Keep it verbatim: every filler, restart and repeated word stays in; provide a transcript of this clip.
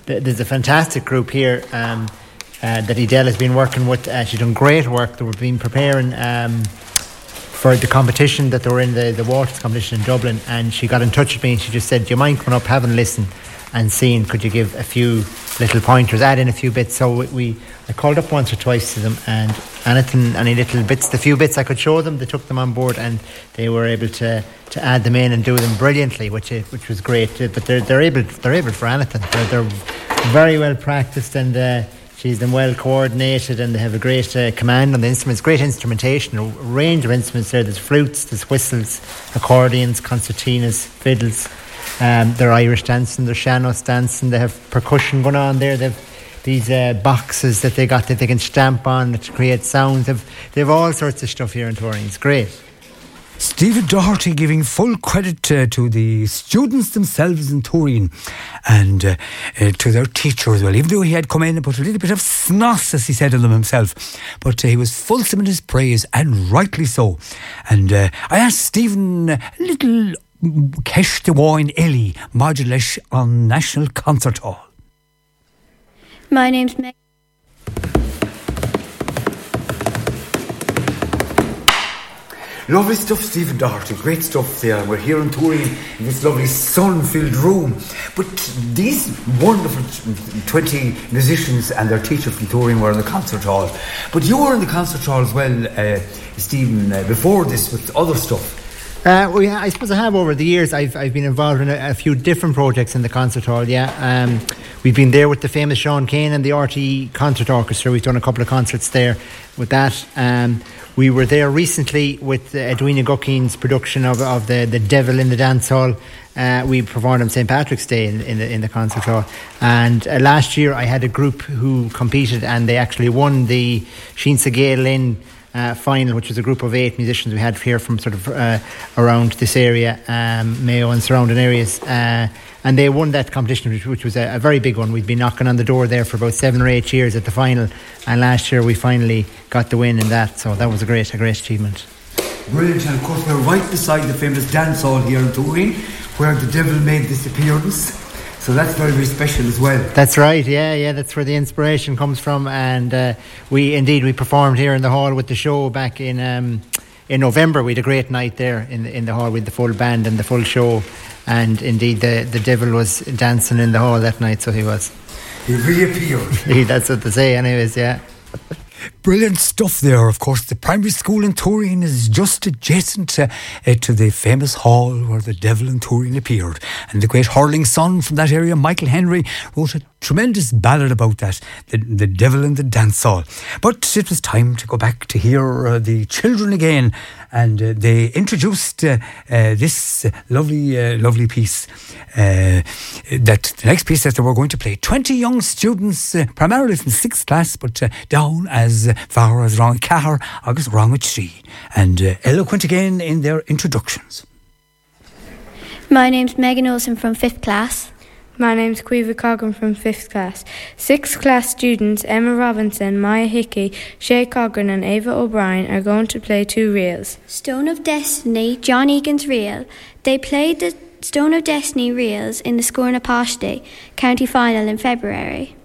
th- there's a fantastic group here um, uh, that Edel has been working with. Uh, she's done great work. They've been preparing um, for the competition that they were in, the, the Waters competition in Dublin, and she got in touch with me and she just said, do you mind coming up, having a listen and seeing, could you give a few little pointers, add in a few bits? So we, we I called up once or twice to them, and anything, any little bits, the few bits I could show them, they took them on board and they were able to, to add them in and do them brilliantly, which which was great. But they're they're able they're able for anything. They're, they're very well practiced, and uh, she's them well coordinated, and they have a great uh, command on the instruments, great instrumentation, a range of instruments there. There's flutes, there's whistles, accordions, concertinas, fiddles. Um, they're Irish dancing, they're Sean-nós dancing, they have percussion going on there, they've these uh, boxes that they got that they can stamp on to create sounds. They've, they've all sorts of stuff here in Turin. It's great. Stephen Doherty giving full credit uh, to the students themselves in Turin, and uh, uh, to their teacher as well, even though he had come in and put a little bit of snot, as he said of them himself, but uh, he was fulsome in his praise, and rightly so. And uh, I asked Stephen a little Ceist Amháin Ellie Modulesh on National Concert Hall. My name's Meg. Lovely stuff, Stephen Doherty. Great stuff there. We're here in Turin in this lovely sun-filled room. But these wonderful twenty musicians and their teacher from Turin were in the concert hall. But you were in the concert hall as well, uh, Stephen, uh, before this with other stuff. Uh, well, yeah, I suppose I have over the years. I've I've been involved in a, a few different projects in the concert hall. Yeah, um, we've been there with the famous Sean Kane and the R T E Concert Orchestra. We've done a couple of concerts there with that. Um, we were there recently with uh, Edwina Guckin's production of of the the Devil in the Dance Hall. Uh, we performed on Saint Patrick's Day in, in the in the concert hall. And uh, last year I had a group who competed, and they actually won the Shinsa Gale Lynn Uh, final, which was a group of eight musicians we had here from sort of uh, around this area, um, Mayo and surrounding areas, uh, and they won that competition, which, which was a, a very big one. We'd been knocking on the door there for about seven or eight years at the final, and last year we finally got the win in that, so that was a great, a great achievement. Brilliant. And of course we're right beside the famous dance hall here in Turin, where the Devil made this appearance. So that's very, very special as well. That's right, yeah, yeah, that's where the inspiration comes from. And uh, we, indeed, we performed here in the hall with the show back in um, in November. We had a great night there in the, in the hall with the full band and the full show. And indeed, the, the Devil was dancing in the hall that night, so he was. He reappeared. That's what they say anyways, yeah. Brilliant stuff there. Of course, the primary school in Turin is just adjacent uh, uh, to the famous hall where the Devil in Turin appeared. And the great hurling son from that area, Michael Henry, wrote a tremendous ballad about that, the, the Devil in the Dance Hall. But it was time to go back to hear uh, the children again, and uh, they introduced uh, uh, this uh, lovely, uh, lovely piece. Uh, that the next piece that they were going to play. Twenty young students, uh, primarily from sixth class, but uh, down as far as Rang Cahar, August Rang Tree, and uh, eloquent again in their introductions. My name's Megan Olsen from fifth class. My name's Quiva Coggan from fifth class. Sixth class students Emma Robinson, Maya Hickey, Shay Coggan and Ava O'Brien are going to play two reels. Stone of Destiny, John Egan's reel. They played the Stone of Destiny reels in the Scorna Posh Day county final in February.